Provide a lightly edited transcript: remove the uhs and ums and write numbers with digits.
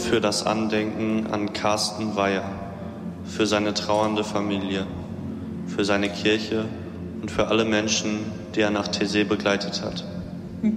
für das Andenken an Carsten Weyer, für seine trauernde Familie, für seine Kirche und für alle Menschen, die er nach Taizé begleitet hat.